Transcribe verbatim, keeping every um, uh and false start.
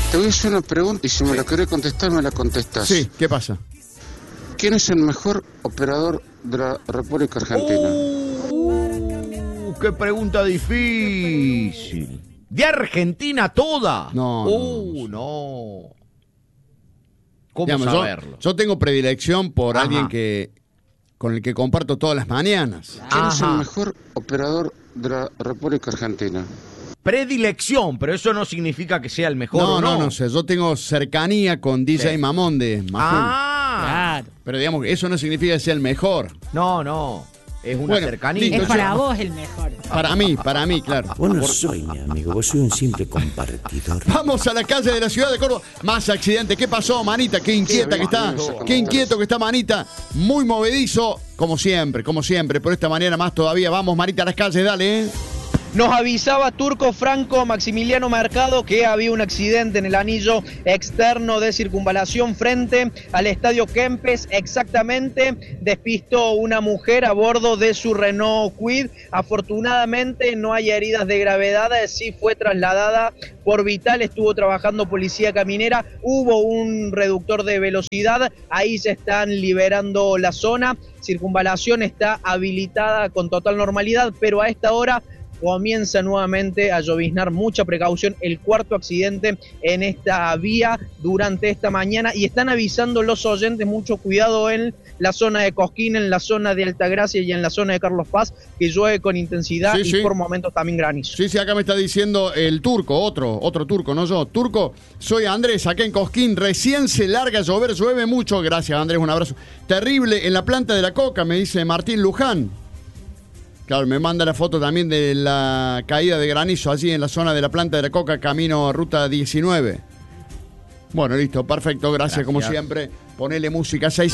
Te voy a hacer una pregunta y si me la querés contestar, me la contestas. Sí, ¿qué pasa? ¿Quién es el mejor operador de la República Argentina? Uh, ¡Qué pregunta difícil! ¿De Argentina toda? No, Uh, no. no. ¿Cómo Digamos, saberlo? Yo, yo tengo predilección por Ajá. alguien que con el que comparto todas las mañanas. ¿Quién es el Ajá. mejor operador de la República Argentina? Predilección, pero eso no significa que sea el mejor No, o no. no, no sé. Yo tengo cercanía con D J Sí. Mamón de Majul. Ah, Claro. Pero digamos que eso no significa que sea el mejor. no, no. Es una Bueno, cercanía. listo, Es para vos el mejor. Para mí, para mí, claro. Vos no soy mi amigo, vos soy un simple compartidor. Vamos a la calle de la ciudad de Córdoba. Más accidentes. ¿Qué pasó, Manita? Qué inquieta que está. Qué inquieto que está, Manita. Muy movedizo, como siempre, como siempre. Por esta manera más todavía. Vamos, Manita, a las calles, dale, ¿eh? Nos avisaba Turco Franco Maximiliano Mercado que había un accidente en el anillo externo de circunvalación frente al Estadio Kempes. Exactamente, despistó una mujer a bordo de su Renault Kwid. Afortunadamente no hay heridas de gravedad, sí fue trasladada por Vital, estuvo trabajando policía caminera, hubo un reductor de velocidad, ahí se están liberando la zona. Circunvalación está habilitada con total normalidad, pero a esta hora comienza nuevamente a lloviznar. Mucha precaución, el cuarto accidente en esta vía durante esta mañana, y están avisando los oyentes mucho cuidado en la zona de Cosquín, en la zona de Altagracia y en la zona de Carlos Paz, que llueve con intensidad Sí, y sí. por momentos también granizo. Sí, sí, acá me está diciendo el turco, otro, otro turco, no yo. Turco, soy Andrés, acá en Cosquín, recién se larga a llover, llueve mucho. Gracias, Andrés, un abrazo. Terrible en la planta de la Coca, me dice Martín Luján. Claro, me manda la foto también de la caída de granizo allí en la zona de la planta de la Coca, camino a ruta diecinueve. Bueno, listo, perfecto, gracias, Gracias. como siempre. Ponele música seis.